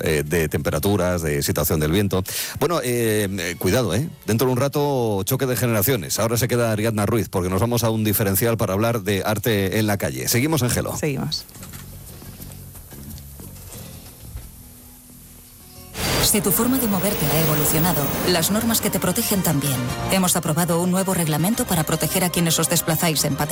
de temperaturas, de situación del viento. Bueno, cuidado, dentro de un rato choque de generaciones. Ahora se queda Ariadna Ruiz, porque nos vamos a un diferencial para hablar de arte en la calle. Seguimos en Gelo. Seguimos. Si tu forma de moverte ha evolucionado, las normas que te protegen también. Hemos aprobado un nuevo reglamento para proteger a quienes os desplazáis en patinete.